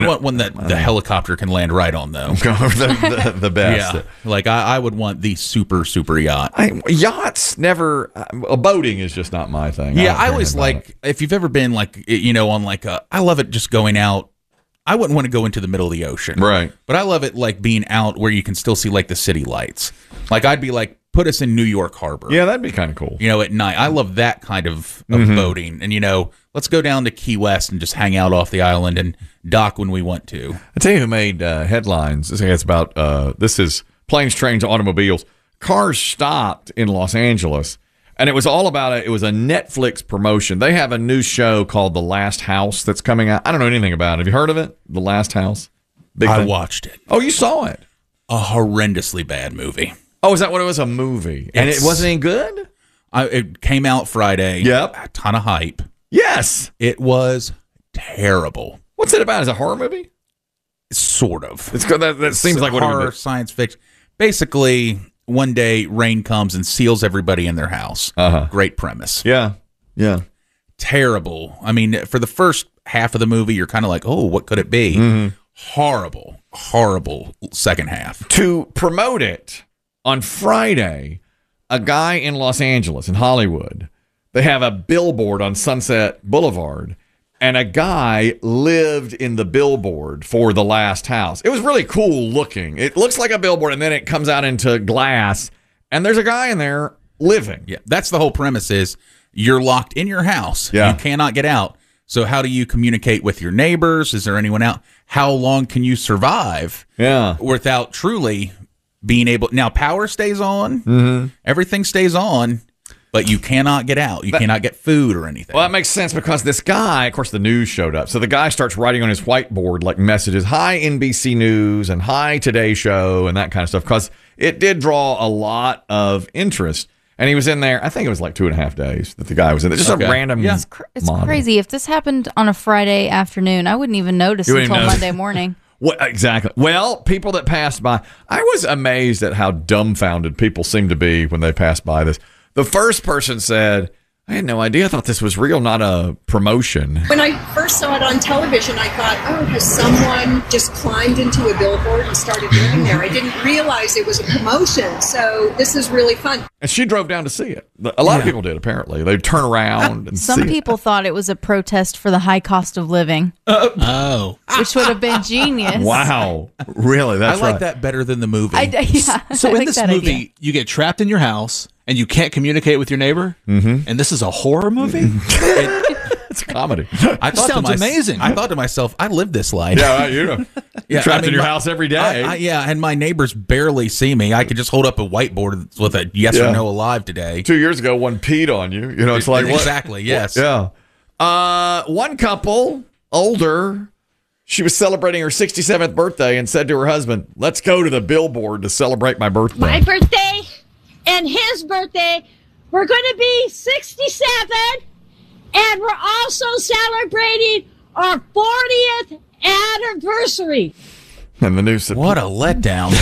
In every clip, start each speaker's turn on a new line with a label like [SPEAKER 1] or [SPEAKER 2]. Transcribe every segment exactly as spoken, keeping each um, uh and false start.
[SPEAKER 1] want one that the helicopter can land right on, though.
[SPEAKER 2] the, the, the best.
[SPEAKER 1] Yeah. Like, I, I would want the super, super yacht.
[SPEAKER 2] I, yachts never, uh, boating is just not my thing.
[SPEAKER 1] Yeah,
[SPEAKER 2] I,
[SPEAKER 1] I always like, it. if you've ever been, like, you know, on like a, I love it just going out. I wouldn't want to go into the middle of the ocean.
[SPEAKER 2] Right.
[SPEAKER 1] But I love it, like, being out where you can still see, like, the city lights. Like, I'd be like, put us in New York Harbor.
[SPEAKER 2] Yeah, that'd be kind of cool.
[SPEAKER 1] You know, at night. I love that kind of, of mm-hmm. boating. And, you know, let's go down to Key West and just hang out off the island and dock when we want to.
[SPEAKER 2] I tell you who made uh, headlines. I think it's about, uh, this is planes, trains, automobiles. Cars stopped in Los Angeles. And it was all about it. It was a Netflix promotion. They have a new show called The Last House that's coming out. I don't know anything about it. Have you heard of it? The Last House?
[SPEAKER 1] Big I thing. watched it.
[SPEAKER 2] Oh, you saw it?
[SPEAKER 1] A horrendously bad movie.
[SPEAKER 2] Oh, is that what it was? A movie? And it's, it wasn't any good?
[SPEAKER 1] I, it came out Friday.
[SPEAKER 2] Yep.
[SPEAKER 1] A ton of hype.
[SPEAKER 2] Yes.
[SPEAKER 1] It was terrible.
[SPEAKER 2] What's it about? Is it a horror movie?
[SPEAKER 1] Sort of.
[SPEAKER 2] It's that, that seems
[SPEAKER 1] it's
[SPEAKER 2] like what
[SPEAKER 1] horror,
[SPEAKER 2] it would be.
[SPEAKER 1] Science fiction. Basically, one day rain comes and seals everybody in their house.
[SPEAKER 2] Uh-huh.
[SPEAKER 1] Great premise.
[SPEAKER 2] Yeah. Yeah.
[SPEAKER 1] Terrible. I mean, for the first half of the movie, you're kind of like, oh, what could it be?
[SPEAKER 2] Mm-hmm.
[SPEAKER 1] Horrible, horrible second half.
[SPEAKER 2] To promote it, on Friday, a guy in Los Angeles, in Hollywood, they have a billboard on Sunset Boulevard, and a guy lived in the billboard for The Last House. It was really cool looking. It looks like a billboard, and then it comes out into glass, and there's a guy in there living.
[SPEAKER 1] Yeah, that's the whole premise is you're locked in your house.
[SPEAKER 2] Yeah.
[SPEAKER 1] You cannot get out. So how do you communicate with your neighbors? Is there anyone out? How long can you survive
[SPEAKER 2] yeah.
[SPEAKER 1] without truly being able... Now, power stays on.
[SPEAKER 2] Mm-hmm.
[SPEAKER 1] Everything stays on, but you cannot get out. You that, cannot get food or anything.
[SPEAKER 2] Well, that makes sense because this guy, of course, the news showed up. So the guy starts writing on his whiteboard like messages, hi, N B C News, and hi, Today Show, and that kind of stuff, because it did draw a lot of interest. And he was in there, I think it was like two and a half days that the guy was in there. Just okay. a random
[SPEAKER 3] yeah. It's, cr- it's
[SPEAKER 2] model.
[SPEAKER 3] crazy. If this happened on a Friday afternoon, I wouldn't even notice
[SPEAKER 2] you
[SPEAKER 3] until
[SPEAKER 2] notice.
[SPEAKER 3] Monday morning.
[SPEAKER 2] What, exactly. Well, people that passed by, I was amazed at how dumbfounded people seem to be when they pass by this. The first person said, I had no idea. I thought this was real, not a promotion.
[SPEAKER 4] When I first saw it on television, I thought, oh, has someone just climbed into a billboard and started living there? I didn't realize it was a promotion. So this is really fun.
[SPEAKER 2] And she drove down to see it. A lot yeah. of people did, apparently. They'd turn around and
[SPEAKER 3] Some
[SPEAKER 2] see
[SPEAKER 3] people
[SPEAKER 2] it.
[SPEAKER 3] thought it was a protest for the high cost of living.
[SPEAKER 1] Uh, oh.
[SPEAKER 3] Which would have been genius.
[SPEAKER 2] Wow. Really? That's
[SPEAKER 1] I like
[SPEAKER 2] right.
[SPEAKER 1] that better than the movie.
[SPEAKER 3] I, yeah,
[SPEAKER 5] so
[SPEAKER 3] I
[SPEAKER 5] in
[SPEAKER 3] like
[SPEAKER 5] this
[SPEAKER 3] that
[SPEAKER 5] movie,
[SPEAKER 3] idea.
[SPEAKER 5] you get trapped in your house and you can't communicate with your neighbor.
[SPEAKER 2] Mm-hmm.
[SPEAKER 5] And this is a horror movie?
[SPEAKER 2] it, it's a comedy.
[SPEAKER 1] I thought
[SPEAKER 5] sounds
[SPEAKER 1] to my,
[SPEAKER 5] amazing.
[SPEAKER 1] I thought to myself, I live this life.
[SPEAKER 2] Yeah, you know.
[SPEAKER 1] yeah,
[SPEAKER 2] trapped
[SPEAKER 1] I mean,
[SPEAKER 2] in your
[SPEAKER 1] my,
[SPEAKER 2] house every day.
[SPEAKER 1] I, I, yeah, and my neighbors barely see me. I could just hold up a whiteboard with a yes
[SPEAKER 2] yeah.
[SPEAKER 1] or no alive today.
[SPEAKER 2] Two years ago, one peed on you. You know, it's like
[SPEAKER 1] exactly.
[SPEAKER 2] What?
[SPEAKER 1] Yes.
[SPEAKER 2] Yeah. Uh, one couple, older, she was celebrating her sixty-seventh birthday and said to her husband, "Let's go to the billboard to celebrate my birthday."
[SPEAKER 6] My birthday and his birthday. We're going to be sixty-seven, and we're also celebrating our fortieth anniversary.
[SPEAKER 2] And the news said,
[SPEAKER 1] what a letdown.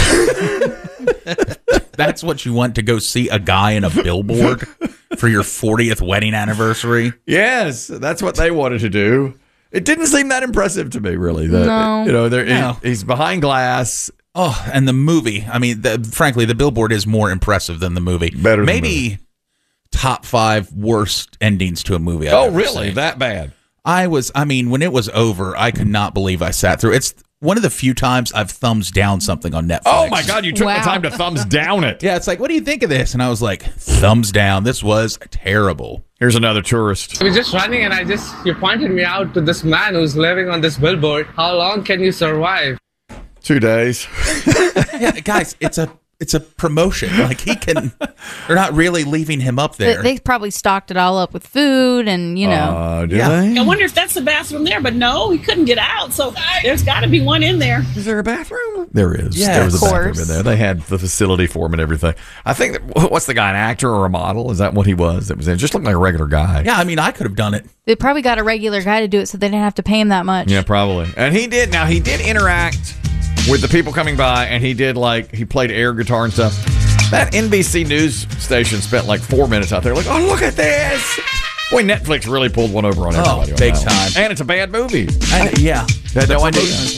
[SPEAKER 1] That's what you want to go see a guy in a billboard for your fortieth wedding anniversary?
[SPEAKER 2] Yes, that's what they wanted to do. It didn't seem that impressive to me, really. The,
[SPEAKER 3] no.
[SPEAKER 2] You know, they're,
[SPEAKER 1] no.
[SPEAKER 2] he, he's behind glass.
[SPEAKER 1] Oh, and the movie. I mean, the, frankly, the billboard is more impressive than the movie.
[SPEAKER 2] Better than
[SPEAKER 1] Maybe
[SPEAKER 2] the movie.
[SPEAKER 1] Top five worst endings to a movie I've
[SPEAKER 2] Oh,
[SPEAKER 1] ever
[SPEAKER 2] really?
[SPEAKER 1] seen.
[SPEAKER 2] That bad?
[SPEAKER 1] I was, I mean, when it was over, I could not believe I sat through. It's one of the few times I've thumbs down something on Netflix.
[SPEAKER 2] Oh, my God, you took
[SPEAKER 3] Wow.
[SPEAKER 2] the time to thumbs down it.
[SPEAKER 1] Yeah, it's like, what do you think of this? And I was like, thumbs down. This was terrible.
[SPEAKER 2] Here's another tourist.
[SPEAKER 7] I was just running and I just, you pointed me out to this man who's living on this billboard. How long can you survive?
[SPEAKER 2] Two days.
[SPEAKER 1] Yeah, guys, it's a it's a promotion. Like, he can, they're not really leaving him up there.
[SPEAKER 3] They, they probably stocked it all up with food and, you know.
[SPEAKER 2] Uh, do
[SPEAKER 1] Yeah.
[SPEAKER 2] they?
[SPEAKER 4] I wonder if that's the bathroom there, but no, he couldn't get out. So there's got to be one in there.
[SPEAKER 2] Is there a bathroom? There is.
[SPEAKER 1] Yeah,
[SPEAKER 2] there was
[SPEAKER 3] of
[SPEAKER 2] a bathroom
[SPEAKER 3] course.
[SPEAKER 2] in there. They had the facility for him and everything. I think, that, what's the guy, an actor or a model? Is that what he was? That was in? Just looked like a regular guy.
[SPEAKER 1] Yeah, I mean, I could have done it.
[SPEAKER 3] They probably got a regular guy to do it so they didn't have to pay him that much.
[SPEAKER 2] Yeah, probably. And he did. Now, he did interact with the people coming by, and he did, like, he played air guitar and stuff. That N B C News station spent like four minutes out there like, oh, look at this. Boy, Netflix really pulled one over on everybody.
[SPEAKER 1] Oh, big
[SPEAKER 2] on that
[SPEAKER 1] time.
[SPEAKER 2] one. And it's a bad movie.
[SPEAKER 1] I, yeah.
[SPEAKER 2] Had no idea.